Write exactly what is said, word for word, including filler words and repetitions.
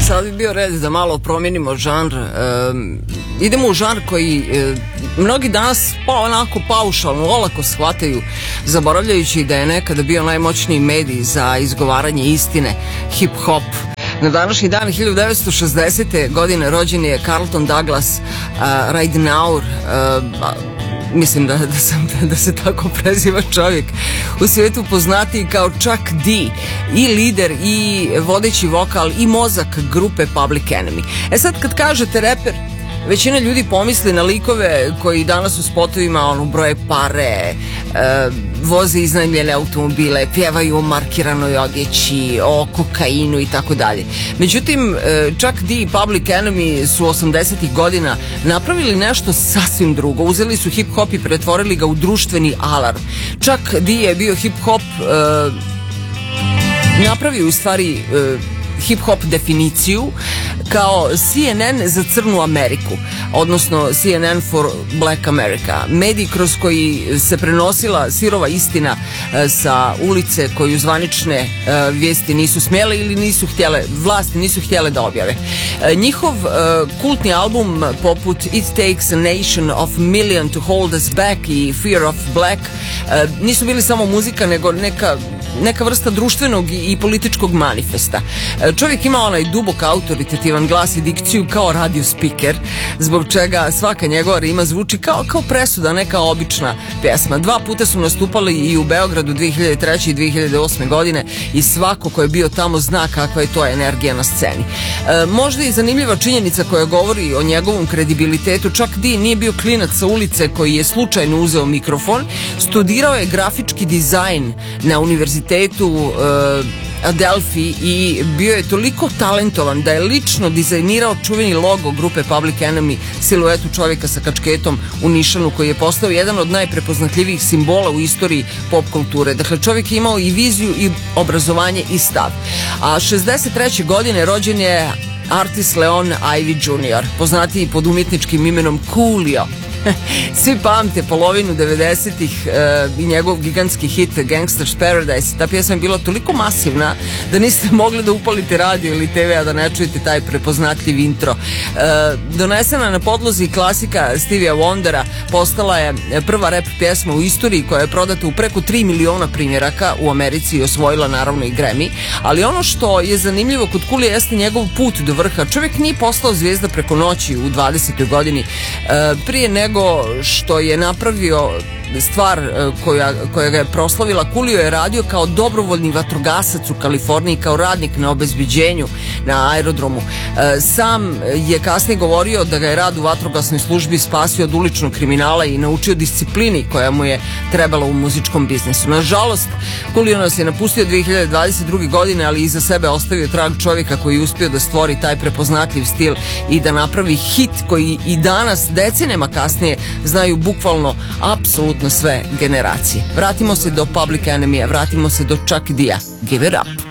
Sad bi bio red da malo promijenimo žanr. E, idemo u žanr koji e, mnogi danas pa onako paušalno, olako shvataju, zaboravljajući da je nekada bio najmoćniji medij za izgovaranje istine, hip-hop. Na današnji dan hiljadu devetsto šezdesete. godine rođen je Carlton Douglas uh, Ridenauer, uh, mislim da, da, sam, da se tako preziva čovjek, u svijetu poznatiji kao Chuck D, i lider i vodeći vokal i mozak grupe Public Enemy. E sad kad kažete reper, većina ljudi pomisli na likove koji danas u spotovima ono, broje pare, e, voze iznajmljene automobile, pjevaju o markiranoj odjeći, o kokainu i tako dalje. Međutim, e, Chuck D i Public Enemy su osamdesetih godina napravili nešto sasvim drugo. Uzeli su hip-hop i pretvorili ga u društveni alarm. Chuck D je bio hip-hop, e, napravio u stvari e, hip-hop definiciju kao C N N za crnu Ameriku, odnosno C N N for Black America, medij kroz koji se prenosila sirova istina sa ulice koju zvanične vijesti nisu smjele ili nisu htjele, vlasti nisu htjele da objave. Njihov kultni album poput It Takes a Nation of Million to Hold Us Back i Fear of Black nisu bili samo muzika, nego neka neka vrsta društvenog i političkog manifesta. Čovjek ima onaj dubok autoritativan glas i dikciju kao radio speaker, zbog čega svaka njegova rima zvuči kao, kao presuda, neka obična pjesma. Dva puta su nastupali i u Beogradu dvije hiljade treće i dvije hiljade osme. godine i svako ko je bio tamo zna kakva je to energija na sceni. E, možda i zanimljiva činjenica koja govori o njegovom kredibilitetu. Chuck D nije bio klinac sa ulice koji je slučajno uzeo mikrofon, studirao je grafički dizajn na univerzitetu uh, Adelphi i bio je toliko talentovan da je lično dizajnirao čuveni logo grupe Public Enemy, siluetu čovjeka sa kačketom u nišanu, koji je postao jedan od najprepoznatljivijih simbola u istoriji pop kulture. Dakle, čovjek je imao i viziju i obrazovanje i stav. A šezdeset treće. godine rođen je Artis Leon Ivy junior, poznatiji pod umjetničkim imenom Coolio. Svi pamte polovinu devedesetih uh, i njegov gigantski hit Gangsta's Paradise. Ta pjesma je bila toliko masivna da niste mogli da upalite radio ili te ve a da ne čujete taj prepoznatljiv intro. Uh, donesena na podlozi klasika Stevie Wondera, postala je prva rap pjesma u istoriji koja je prodata u preko tri miliona primjeraka u Americi i osvojila naravno i Grammy. Ali ono što je zanimljivo kod Coolija jeste njegov put do vrha. Čovjek nije postao zvijezda preko noći u dvadesetoj godini. Uh, prije nego što je napravio stvar koja, koja ga je proslavila, Coolio je radio kao dobrovoljni vatrogasac u Kaliforniji, kao radnik na obezbeđenju na aerodromu. Sam je kasnije govorio da ga je rad u vatrogasnoj službi spasio od uličnog kriminala i naučio disciplini koja mu je trebala u muzičkom biznesu. Nažalost, Coolio nas je napustio dvije hiljade dvadeset druge. godine, ali iza sebe ostavio trag čovjeka koji je uspio da stvori taj prepoznatljiv stil i da napravi hit koji i danas, decenijama kasnije, znaju bukvalno apsolutno sve generacije. Vratimo se do Public Enemy, vratimo se do Chuck D-a. Give it up.